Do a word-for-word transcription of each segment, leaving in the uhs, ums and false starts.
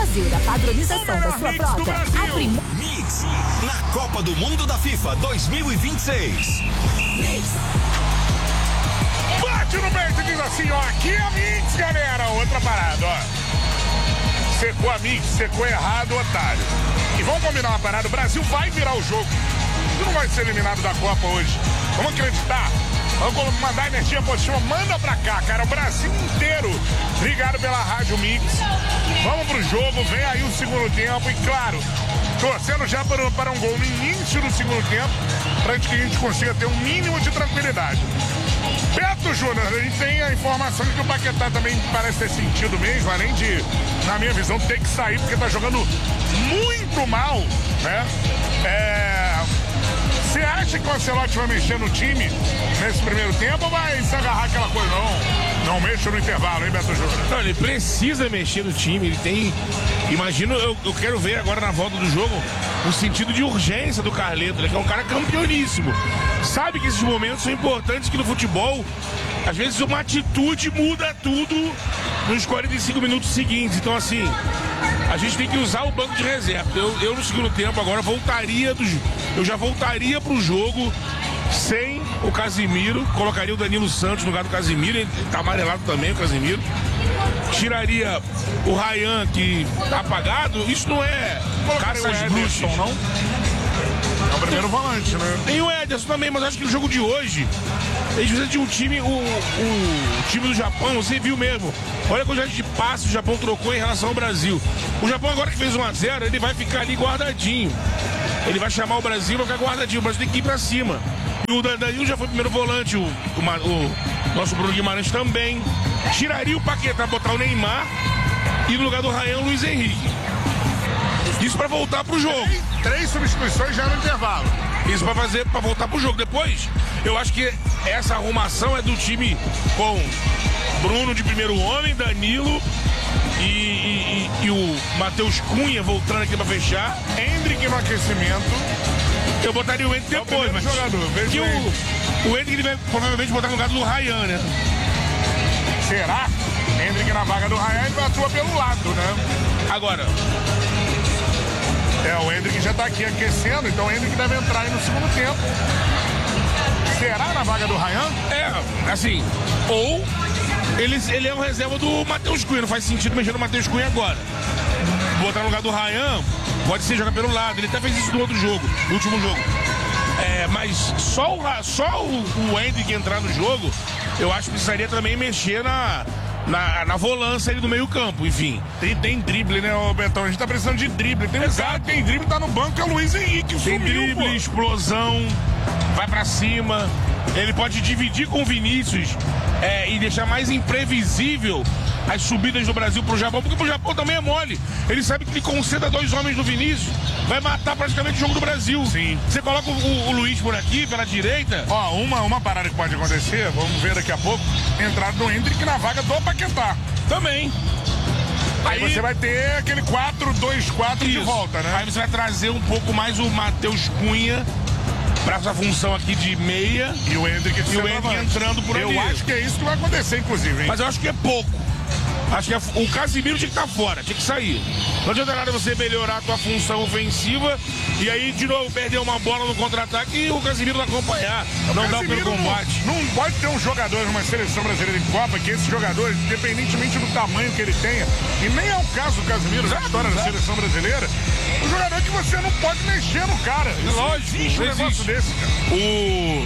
fazer a padronização da sua frota, aprimor... Mix, na Copa do Mundo da FIFA dois mil e vinte e seis. Bate no peito e diz assim, ó, aqui é a Mix, galera. Outra parada, ó. Secou a Mix, secou errado, otário. E vamos combinar uma parada, o Brasil vai virar o jogo. Você não vai ser eliminado da Copa hoje. Vamos acreditar. Vamos mandar energia positiva, manda pra cá, cara. O Brasil inteiro ligado pela Rádio Mix. Vamos pro jogo, vem aí o segundo tempo. E claro, torcendo já para, para um gol no início do segundo tempo, pra que a gente consiga ter um mínimo de tranquilidade. Beto Júnior, a gente tem a informação de que o Paquetá também parece ter sentido mesmo, além de, na minha visão, ter que sair, porque tá jogando muito mal, né? É... Você acha que o Ancelotti vai mexer no time nesse primeiro tempo ou vai se agarrar aquela coisa? Não, não mexa no intervalo, hein, Beto Júnior? Não, ele precisa mexer no time, ele tem... Imagino, eu, eu quero ver agora na volta do jogo o sentido de urgência do Carleto, né, que é um cara campeoníssimo. Sabe que esses momentos são importantes, que no futebol, às vezes uma atitude muda tudo nos quarenta e cinco minutos seguintes. Então, assim, a gente tem que usar o banco de reserva. Eu, eu no segundo tempo agora voltaria dos... Eu já voltaria pro jogo sem o Casimiro, colocaria o Danilo Santos no lugar do Casimiro, ele tá amarelado também o Casimiro. Tiraria o Ryan, que tá apagado. Isso não é caça às bruxas, não? É o primeiro volante, né? Tem o Ederson também, mas acho que no jogo de hoje eles precisam de um time, o, o time do Japão, você viu mesmo. Olha a quantidade de passes o Japão trocou em relação ao Brasil. O Japão agora que fez um a zero, ele vai ficar ali guardadinho. Ele vai chamar o Brasil, vai ficar guardadinho. O Brasil tem que ir pra cima. E o Danilo já foi primeiro volante, o, o, o nosso Bruno Guimarães também. Tiraria o Paquetá, botar o Neymar e no lugar do Ryan, o Luiz Henrique. Isso pra voltar pro jogo. Três, três substituições já no intervalo. Isso pra fazer, pra voltar pro jogo. Depois, eu acho que essa arrumação é do time com Bruno de primeiro homem, Danilo e, e, e, e o Matheus Cunha voltando aqui pra fechar. Hendrick no aquecimento. Eu botaria o Hendrick depois, é o mas jogador, que o, o Hendrick ele vai provavelmente botar no lugar do Ryan, né? Será? Hendrick na vaga do Ryan, ele atua pelo lado, né? Agora... É, o Hendrick já tá aqui aquecendo, então o Hendrick deve entrar aí no segundo tempo. Será na vaga do Ryan? É, assim, ou ele, ele é um reserva do Matheus Cunha, não faz sentido mexer no Matheus Cunha agora. Botar no lugar do Ryan, pode ser jogar pelo lado, ele até fez isso no outro jogo, no último jogo. É, mas só o, só o, o Hendrick entrar no jogo, eu acho que precisaria também mexer na... Na, na volância ali do meio campo, enfim. Tem, tem drible, né, ô Betão? A gente tá precisando de drible. Tem um cara que tem drible, tá no banco, é o Luiz Henrique. Tem sumiu, drible, pô. explosão, vai pra cima. Ele pode dividir com o Vinícius é, e deixar mais imprevisível as subidas do Brasil pro Japão, porque pro Japão também é mole. Ele sabe que ele conceda dois homens do Vinícius, vai matar praticamente o jogo do Brasil. Sim. Você coloca o, o Luiz por aqui, pela direita. Ó, uma, uma parada que pode acontecer, vamos ver daqui a pouco, entrada do Hendrick na vaga do Paquetá. Também. Aí, aí você vai ter aquele quatro dois quatro de volta, né? Aí você vai trazer um pouco mais o Matheus Cunha pra essa função aqui de meia. E o Hendrick, e o Hendrick entrando por ali. Eu acho que é isso que vai acontecer, inclusive, hein? Mas eu acho que é pouco. Acho que é, o Casimiro tinha que estar fora, tinha que sair. Não adianta nada você melhorar a tua função ofensiva e aí de novo perder uma bola no contra-ataque e o Casimiro não acompanhar. O não dá pelo combate. Não, não pode ter um jogador numa seleção brasileira em Copa que esse jogador, independentemente do tamanho que ele tenha, e nem é o caso do Casimiro na história da seleção brasileira, o jogador que você não pode mexer no cara. Isso lógico, existe um existe. negócio desse, cara. O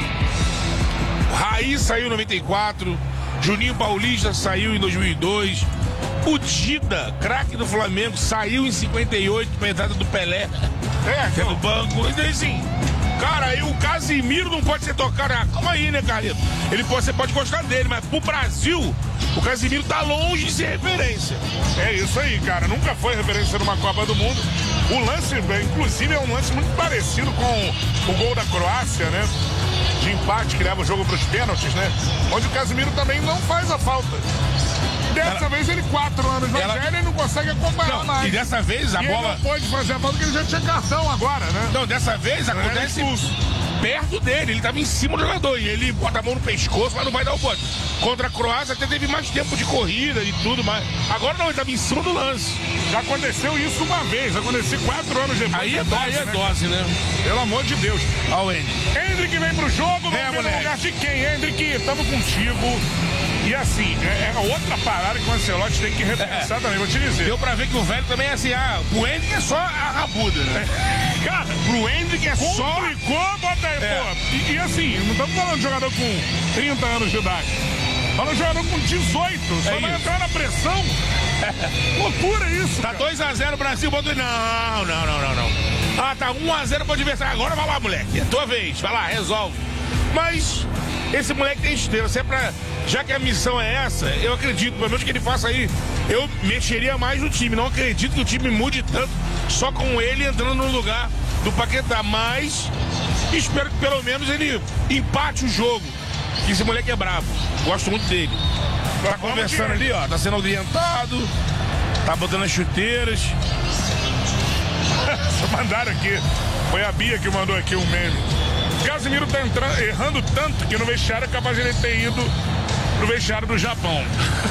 Raí saiu em noventa e quatro. Juninho Paulista saiu em dois mil e dois. O Dida, craque do Flamengo, saiu em cinquenta e oito pra entrada do Pelé. É, que é do banco. Então, assim, cara, aí o Casimiro não pode ser tocado. Ah, calma aí, né, Carlito? Ele pode, você pode gostar dele, mas pro Brasil, o Casimiro tá longe de ser referência. É isso aí, cara. Nunca foi referência numa Copa do Mundo. O lance, inclusive, é um lance muito parecido com o gol da Croácia, né? De empate, que leva o jogo para os pênaltis, né? Onde o Casimiro também não faz a falta. Dessa ela... vez ele, quatro anos mais ela... velho, ele não consegue acompanhar não, mais. E dessa vez a e bola... ele não pode fazer a falta porque ele já tinha cartão agora, né? Não, dessa vez acontece... perto dele, ele tava em cima do jogador, e ele bota a mão no pescoço, mas não vai dar o bote. Contra a Croácia até teve mais tempo de corrida e tudo, mas agora não, ele tava em cima do lance. Já aconteceu isso uma vez, aconteceu quatro anos depois. Aí é dose, aí é né? dose, né? Pelo amor de Deus. Olha o Hendrick. Hendrick vem pro jogo, vamos É, ver no moleque. lugar de quem? Hendrick, tamo contigo. E assim, é, é outra parada que o Ancelotti tem que repensar também, vou te dizer. Deu pra ver que o velho também é assim, ah, o Hendrick é só a rabuda, né? Cara, Pro Hendrick é só... complicou, bota aí, É. pô. E, e assim, não estamos falando de jogador com trinta anos de idade. Falando de jogador com dezoito, só É vai isso. entrar na pressão. Loucura isso, Tá cara. dois a zero Brasil, bota... Não, não, não, não, não. Ah, tá um a zero pro adversário. Agora vai lá, moleque. É tua vez. Vai lá, resolve. Mas esse moleque tem estrela. Se é pra... Já que a missão é essa, eu acredito, pelo menos que ele faça aí, eu mexeria mais no time. Não acredito que o time mude tanto só com ele entrando no lugar do Paquetá. Mas espero que pelo menos ele empate o jogo. Que esse moleque é brabo. Gosto muito dele. Tá conversando ali, ó. Tá sendo orientado. Tá botando as chuteiras. Mandaram aqui. Foi a Bia que mandou aqui um meme. Casimiro tá entrando, errando tanto que no vestiário é capaz de ele ter ido pro vestiário do Japão.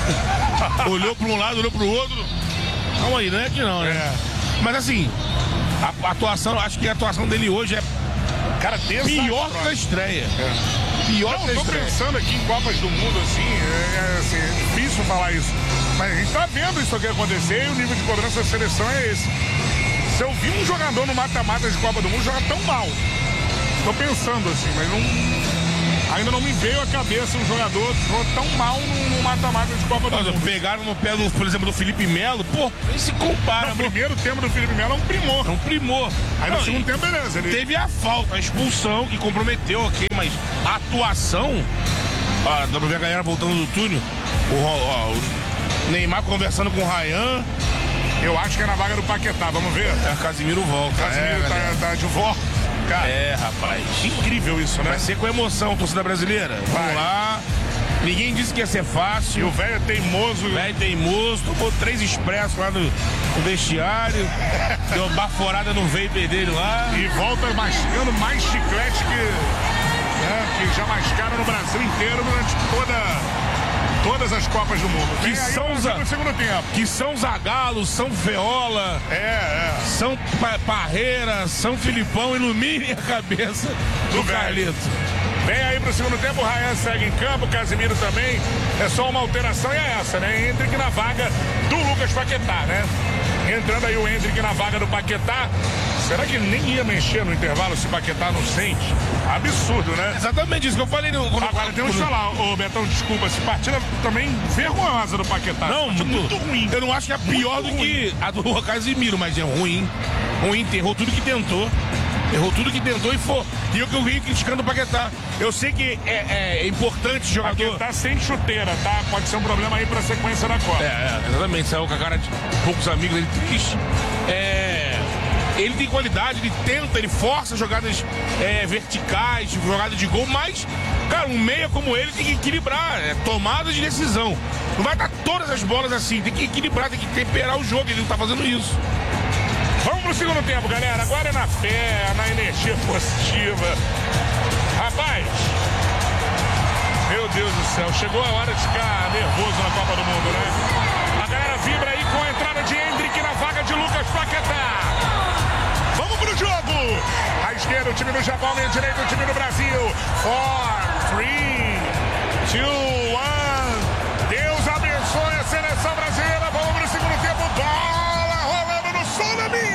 Olhou pra um lado, olhou pro outro. Calma aí, não é que não, né? É. Mas assim, a, a atuação, acho que a atuação dele hoje é Cara, pior que a estreia. É. Pior Não, que a tô estreia. pensando aqui em Copas do Mundo, assim, é, é, assim, é difícil falar isso. Mas a gente tá vendo isso aqui acontecer e o nível de cobrança da seleção é esse. Se eu vi um jogador no mata-mata de Copa do Mundo jogar tão mal, tô pensando assim, mas não, ainda não me veio à cabeça um jogador que jogou tão mal no mata-mata de Copa do Nossa, Mundo. pegaram no pé, do, por exemplo, do Felipe Melo. Pô, nem se compara. Não, o pô. primeiro tempo do Felipe Melo é um primor. É um primor. Aí no Não, segundo tempo, beleza. Ele... Teve a falta, a expulsão que comprometeu, ok, mas a atuação. Ó, dá pra ver a galera voltando do túnel. O, ó, o Neymar conversando com o Ryan. Eu acho que é na vaga do Paquetá, vamos ver. É, Casimiro volta. Casimiro é, galera. tá, tá de volta. Cara, É, rapaz. incrível isso, né? Vai ser com emoção, torcida brasileira. Vamos Vai. lá. Ninguém disse que ia ser E fácil. o velho é teimoso. O velho teimoso, tomou três expressos lá no, no vestiário. Deu uma baforada no vapor dele lá. E volta mastigando mais chiclete que, né, que já mascaram no Brasil inteiro durante toda, todas as Copas do Mundo. Que Vem aí são o os Brasil a- no segundo tempo. Que São Zagalo, São Feola, É, é. São Pa- Parreira, São Filipão, iluminem a cabeça do Do velho. Carlito. Vem aí pro segundo tempo, o Ryan segue em campo, o Casimiro também. É só uma alteração e é essa, né? Hendrick na vaga do Lucas Paquetá, né? Entrando aí o Hendrick na vaga do Paquetá. Será que ele nem ia mexer no intervalo se o Paquetá não sente? Absurdo, né? Exatamente isso que eu falei. No, quando- Agora temos que quando- falar, ô Betão, desculpa, essa partida também vergonhosa do Paquetá. Não, Partida muito, muito ruim. Eu não acho que é pior Muito do que a do Casimiro, mas é ruim. Ruim, errou tudo que tentou. Errou tudo que tentou e foi. E eu que eu vim criticando o Paquetá. Eu sei que é, é, é importante o jogador. Paquetá sem chuteira, tá? Pode ser um problema aí pra sequência da Copa. É, é, exatamente. Saiu com a cara de poucos amigos, ele triste. É, ele tem qualidade, ele tenta, ele força jogadas é, verticais, jogadas de gol, mas, cara, um meia como ele tem que equilibrar, é tomada de decisão. Não vai dar todas as bolas assim, tem que equilibrar, tem que temperar o jogo, ele não tá fazendo isso. Vamos pro segundo tempo, galera. Agora é na fé, na energia positiva. Rapaz, meu Deus do céu, chegou a hora de ficar nervoso na Copa do Mundo, né? A galera vibra aí com a entrada de Hendrick na vaga de Lucas Paquetá. Vamos pro jogo! À esquerda, o time do Japão, à direita, o time do Brasil. quatro, três, dois, um. Deus abençoe a seleção brasileira. Vamos pro segundo tempo. Bola rolando no Sul-Mix.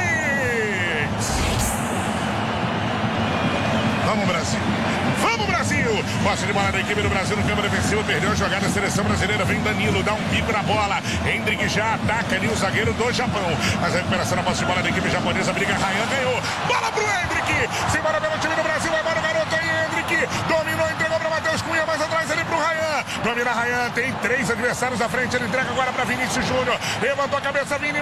Vamos, Brasil. Vamos, Brasil. Posse de bola da equipe do Brasil no campo defensivo. Perdeu a jogada. A seleção brasileira vem Danilo. Dá um bico na bola. Hendrick já ataca ali o zagueiro do Japão. Mas a recuperação na posse de bola da equipe japonesa. Briga Ryan. Ganhou. Bola pro Hendrick. Simbora pelo time do Brasil. Agora o garoto aí, Hendrick. Dominou, entregou pra Matheus Cunha. Mais atrás ali pro Ryan. Domina Ryan. Tem três adversários à frente. Ele entrega agora pra Vinícius Júnior. Levantou a cabeça, Vini.